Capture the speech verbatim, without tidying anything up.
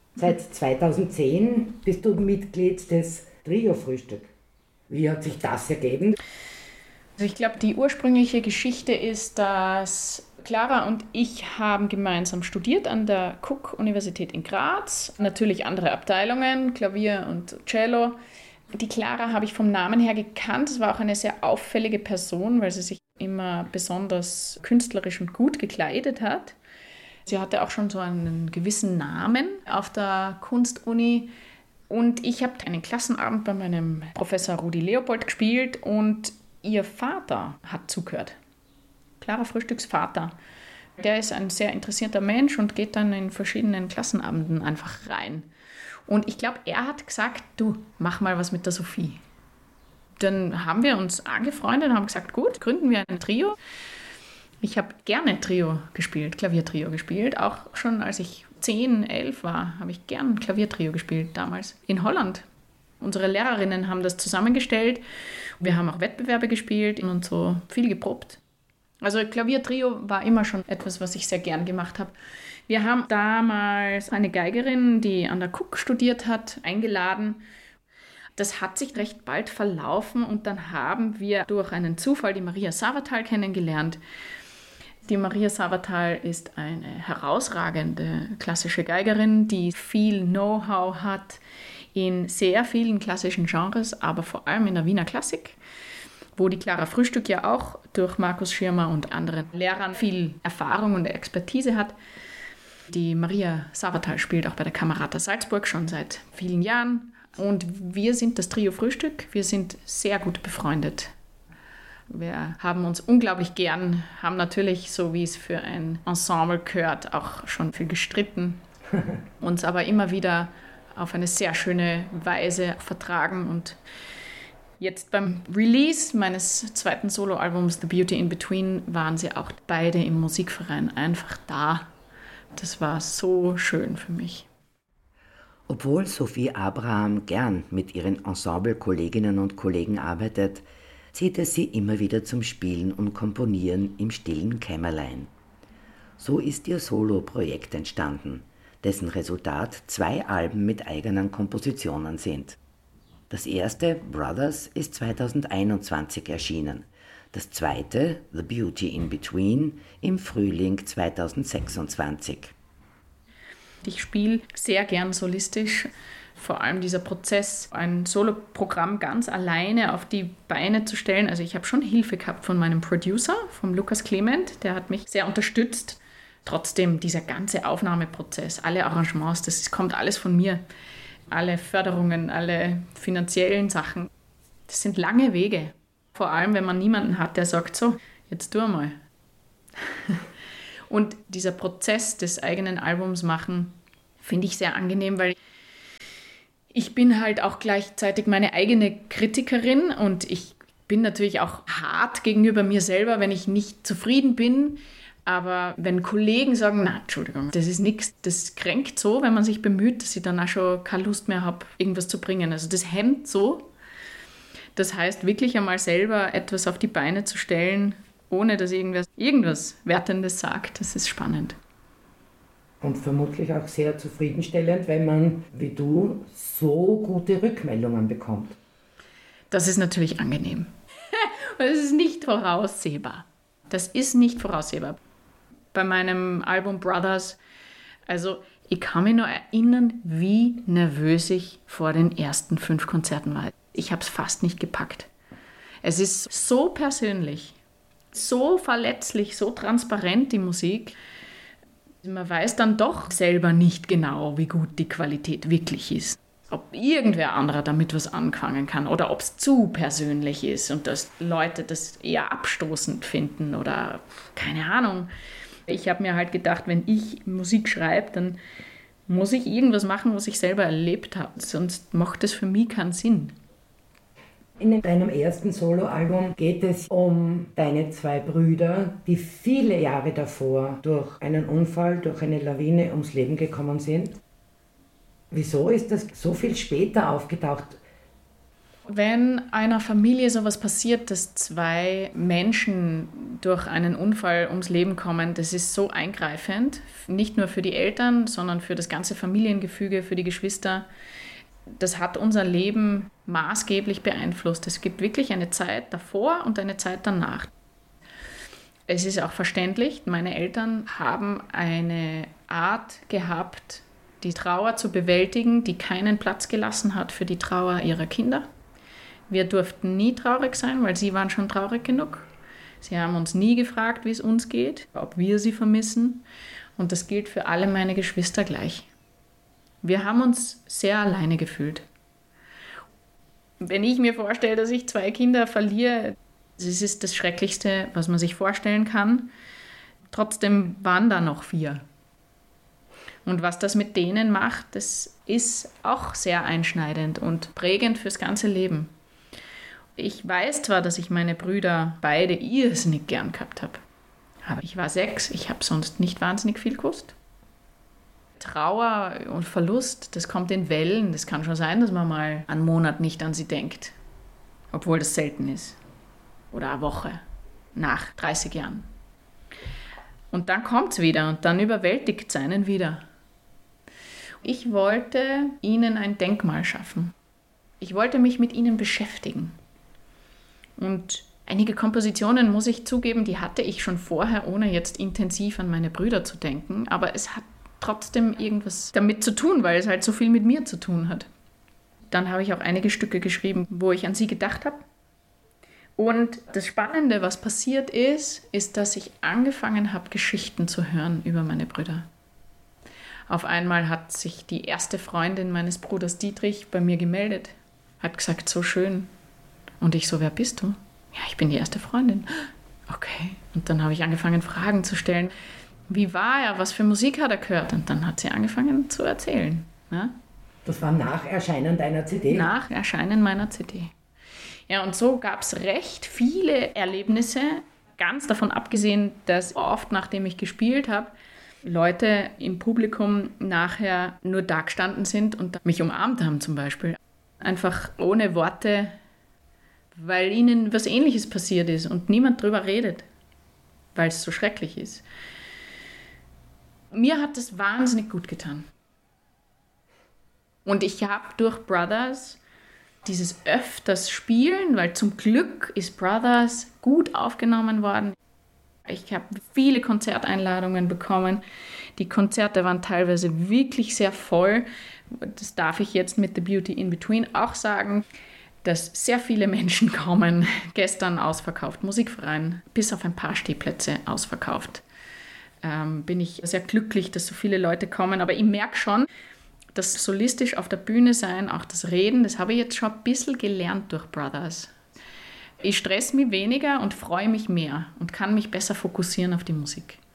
Seit zweitausendzehn bist du Mitglied des Trio-Frühstück. Wie hat sich das ergeben? Also ich glaube, die ursprüngliche Geschichte ist, dass Clara und ich haben gemeinsam studiert an der Cook-Universität in Graz. Natürlich andere Abteilungen, Klavier und Cello. Die Clara habe ich vom Namen her gekannt. Es war auch eine sehr auffällige Person, weil sie sich immer besonders künstlerisch und gut gekleidet hat. Sie hatte auch schon so einen gewissen Namen auf der Kunstuni. Und ich habe einen Klassenabend bei meinem Professor Rudi Leopold gespielt und ihr Vater hat zugehört. Clara Frühstücks Vater. Der ist ein sehr interessierter Mensch und geht dann in verschiedenen Klassenabenden einfach rein. Und ich glaube, er hat gesagt, du, mach mal was mit der Sophie. Dann haben wir uns angefreundet und haben gesagt, gut, gründen wir ein Trio. Ich habe gerne Trio gespielt, Klaviertrio gespielt. Auch schon als ich zehn, elf war, habe ich gern Klaviertrio gespielt damals in Holland. Unsere Lehrerinnen haben das zusammengestellt. Wir haben auch Wettbewerbe gespielt und so viel geprobt. Also Klaviertrio war immer schon etwas, was ich sehr gern gemacht habe. Wir haben damals eine Geigerin, die an der Cook studiert hat, eingeladen. Das hat sich recht bald verlaufen und dann haben wir durch einen Zufall die Maria Savatal kennengelernt. Die Maria Savatal ist eine herausragende klassische Geigerin, die viel Know-how hat in sehr vielen klassischen Genres, aber vor allem in der Wiener Klassik, wo die Clara Frühstück ja auch durch Markus Schirmer und anderen Lehrern viel Erfahrung und Expertise hat. Die Maria Savatal spielt auch bei der Camerata Salzburg schon seit vielen Jahren. Und wir sind das Trio Frühstück. Wir sind sehr gut befreundet. Wir haben uns unglaublich gern, haben natürlich, so wie es für ein Ensemble gehört, auch schon viel gestritten, uns aber immer wieder auf eine sehr schöne Weise vertragen. Und jetzt beim Release meines zweiten Soloalbums The Beauty in Between waren sie auch beide im Musikverein einfach da. Das war so schön für mich. Obwohl Sophie Abraham gern mit ihren Ensemble-Kolleginnen und Kollegen arbeitet, zieht es sie immer wieder zum Spielen und Komponieren im stillen Kämmerlein. So ist ihr Solo-Projekt entstanden, dessen Resultat zwei Alben mit eigenen Kompositionen sind. Das erste, Brothers, ist zweitausendeinundzwanzig erschienen. Das zweite, The Beauty in Between, im Frühling zweitausendsechsundzwanzig. Ich spiele sehr gern solistisch. Vor allem dieser Prozess, ein Soloprogramm ganz alleine auf die Beine zu stellen. Also ich habe schon Hilfe gehabt von meinem Producer, vom Lukas Clement. Der hat mich sehr unterstützt. Trotzdem dieser ganze Aufnahmeprozess, alle Arrangements, das kommt alles von mir. Alle Förderungen, alle finanziellen Sachen. Das sind lange Wege. Vor allem, wenn man niemanden hat, der sagt, so, jetzt tu mal. Und dieser Prozess des eigenen Albums machen, finde ich sehr angenehm, weil ich bin halt auch gleichzeitig meine eigene Kritikerin und ich bin natürlich auch hart gegenüber mir selber, wenn ich nicht zufrieden bin. Aber wenn Kollegen sagen, na, Entschuldigung, das ist nichts, das kränkt so, wenn man sich bemüht, dass ich dann auch schon keine Lust mehr habe, irgendwas zu bringen. Also das hemmt so. Das heißt, wirklich einmal selber etwas auf die Beine zu stellen, ohne dass irgendwas, irgendwas Wertendes sagt, das ist spannend. Und vermutlich auch sehr zufriedenstellend, wenn man, wie du, so gute Rückmeldungen bekommt. Das ist natürlich angenehm. Das ist nicht voraussehbar. Das ist nicht voraussehbar. Bei meinem Album Brothers, also ich kann mich noch erinnern, wie nervös ich vor den ersten fünf Konzerten war. Ich habe es fast nicht gepackt. Es ist so persönlich, so verletzlich, so transparent, die Musik. Man weiß dann doch selber nicht genau, wie gut die Qualität wirklich ist. Ob irgendwer anderer damit was anfangen kann oder ob es zu persönlich ist und dass Leute das eher abstoßend finden oder keine Ahnung. Ich habe mir halt gedacht, wenn ich Musik schreibe, dann muss ich irgendwas machen, was ich selber erlebt habe. Sonst macht das für mich keinen Sinn. In deinem ersten Soloalbum geht es um deine zwei Brüder, die viele Jahre davor durch einen Unfall, durch eine Lawine ums Leben gekommen sind. Wieso ist das so viel später aufgetaucht? Wenn einer Familie sowas passiert, dass zwei Menschen durch einen Unfall ums Leben kommen, das ist so eingreifend, nicht nur für die Eltern, sondern für das ganze Familiengefüge, für die Geschwister. Das hat unser Leben maßgeblich beeinflusst. Es gibt wirklich eine Zeit davor und eine Zeit danach. Es ist auch verständlich, meine Eltern haben eine Art gehabt, die Trauer zu bewältigen, die keinen Platz gelassen hat für die Trauer ihrer Kinder. Wir durften nie traurig sein, weil sie waren schon traurig genug. Sie haben uns nie gefragt, wie es uns geht, ob wir sie vermissen. Und das gilt für alle meine Geschwister gleich. Wir haben uns sehr alleine gefühlt. Wenn ich mir vorstelle, dass ich zwei Kinder verliere, das ist das Schrecklichste, was man sich vorstellen kann. Trotzdem waren da noch vier. Und was das mit denen macht, das ist auch sehr einschneidend und prägend fürs ganze Leben. Ich weiß zwar, dass ich meine Brüder beide irrsinnig gern gehabt habe, aber ich war sechs, ich habe sonst nicht wahnsinnig viel gewusst. Trauer und Verlust, das kommt in Wellen. Das kann schon sein, dass man mal einen Monat nicht an sie denkt, obwohl das selten ist. Oder eine Woche nach dreißig Jahren. Und dann kommt es wieder und dann überwältigt es einen wieder. Ich wollte ihnen ein Denkmal schaffen. Ich wollte mich mit ihnen beschäftigen. Und einige Kompositionen, muss ich zugeben, die hatte ich schon vorher, ohne jetzt intensiv an meine Brüder zu denken. Aber es hat trotzdem irgendwas damit zu tun, weil es halt so viel mit mir zu tun hat. Dann habe ich auch einige Stücke geschrieben, wo ich an sie gedacht habe. Und das Spannende, was passiert ist, ist, dass ich angefangen habe, Geschichten zu hören über meine Brüder. Auf einmal hat sich die erste Freundin meines Bruders Dietrich bei mir gemeldet, hat gesagt, so schön. Und ich so, wer bist du? Ja, ich bin die erste Freundin. Okay. Und dann habe ich angefangen, Fragen zu stellen. Wie war er? Was für Musik hat er gehört? Und dann hat sie angefangen zu erzählen. Ja? Das war nach Erscheinen deiner C D? Nach Erscheinen meiner C D. Ja, und so gab es recht viele Erlebnisse, ganz davon abgesehen, dass oft, nachdem ich gespielt habe, Leute im Publikum nachher nur da gestanden sind und mich umarmt haben zum Beispiel. Einfach ohne Worte, weil ihnen was Ähnliches passiert ist und niemand drüber redet, weil es so schrecklich ist. Mir hat das wahnsinnig gut getan. Und ich habe durch Brothers dieses öfters Spielen, weil zum Glück ist Brothers gut aufgenommen worden. Ich habe viele Konzerteinladungen bekommen. Die Konzerte waren teilweise wirklich sehr voll. Das darf ich jetzt mit The Beauty in Between auch sagen, dass sehr viele Menschen kommen. Gestern ausverkauft, Musikverein, bis auf ein paar Stehplätze ausverkauft. Ähm, bin ich sehr glücklich, dass so viele Leute kommen. Aber ich merke schon, das solistisch auf der Bühne sein, auch das Reden, das habe ich jetzt schon ein bisschen gelernt durch Brothers. Ich stress mich weniger und freue mich mehr und kann mich besser fokussieren auf die Musik.